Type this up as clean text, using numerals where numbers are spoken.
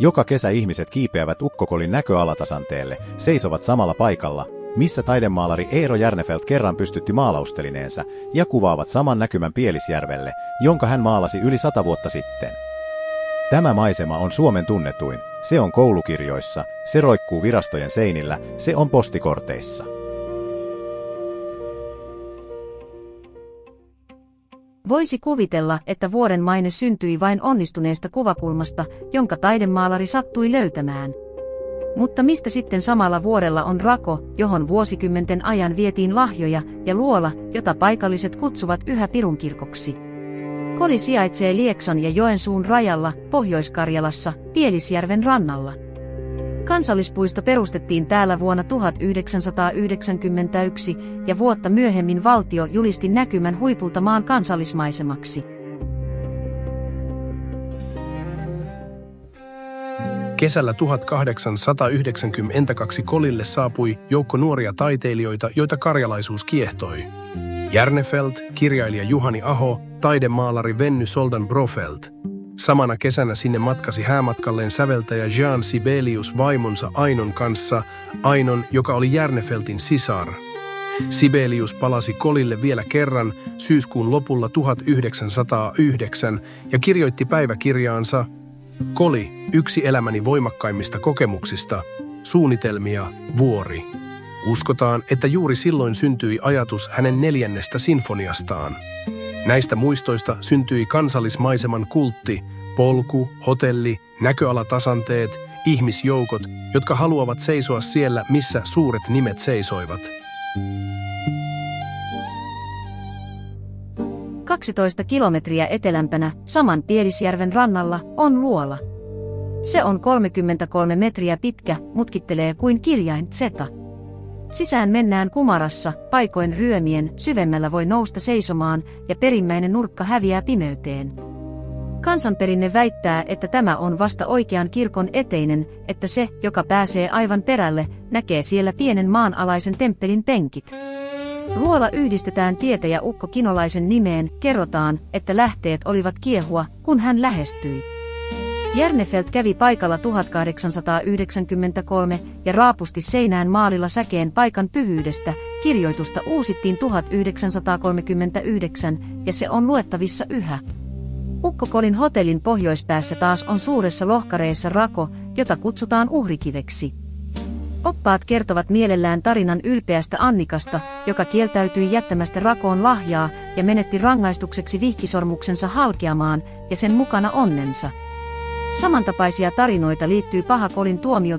Joka kesä ihmiset kiipeävät Ukkokolin näköalatasanteelle, seisovat samalla paikalla, missä taidemaalari Eero Järnefelt kerran pystytti maalaustelineensa, ja kuvaavat saman näkymän Pielisjärvelle, jonka hän maalasi yli 100 vuotta sitten. Tämä maisema on Suomen tunnetuin, se on koulukirjoissa, se roikkuu virastojen seinillä, se on postikorteissa. Voisi kuvitella, että vuoren maine syntyi vain onnistuneesta kuvakulmasta, jonka taidemaalari sattui löytämään. Mutta mistä sitten samalla vuorella on rako, johon vuosikymmenten ajan vietiin lahjoja, ja luola, jota paikalliset kutsuvat yhä Pirunkirkoksi? Koli sijaitsee Lieksan ja Joensuun rajalla, Pohjois-Karjalassa, Pielisjärven rannalla. Kansallispuisto perustettiin täällä vuonna 1991 ja vuotta myöhemmin valtio julisti näkymän huipulta maan kansallismaisemaksi. Kesällä 1892 Kolille saapui joukko nuoria taiteilijoita, joita karjalaisuus kiehtoi. Järnefelt, kirjailija Juhani Aho, taidemaalari Venny Soldan-Brofelt. Samana kesänä sinne matkasi häämatkalleen säveltäjä Jean Sibelius vaimonsa Ainon kanssa, Ainon, joka oli Järnefeltin sisar. Sibelius palasi Kolille vielä kerran syyskuun lopulla 1909 ja kirjoitti päiväkirjaansa: Koli, yksi elämäni voimakkaimmista kokemuksista, suunnitelmia, vuori. Uskotaan, että juuri silloin syntyi ajatus hänen 4. sinfoniastaan. Näistä muistoista syntyi kansallismaiseman kultti, polku, hotelli, näköalatasanteet, ihmisjoukot, jotka haluavat seisoa siellä, missä suuret nimet seisoivat. 12 kilometriä etelämpänä, saman Pielisjärven rannalla, on luola. Se on 33 metriä pitkä, mutkittelee kuin kirjain Z. Sisään mennään kumarassa, paikoin ryömien, syvemmällä voi nousta seisomaan ja perimmäinen nurkka häviää pimeyteen. Kansanperinne väittää, että tämä on vasta oikean kirkon eteinen, että se, joka pääsee aivan perälle, näkee siellä pienen maanalaisen temppelin penkit. Luola yhdistetään tietäjä Ukko Kinolaisen nimeen, kerrotaan, että lähteet olivat kiehua, kun hän lähestyi. Järnefelt kävi paikalla 1893 ja raapusti seinään maalilla säkeen paikan pyhyydestä, kirjoitusta uusittiin 1939 ja se on luettavissa yhä. Ukkokolin hotellin pohjoispäässä taas on suuressa lohkareessa rako, jota kutsutaan uhrikiveksi. Oppaat kertovat mielellään tarinan ylpeästä Annikasta, joka kieltäytyi jättämästä rakoon lahjaa ja menetti rangaistukseksi vihkisormuksensa halkeamaan ja sen mukana onnensa. Samantapaisia tarinoita liittyy Pahakolin tuomio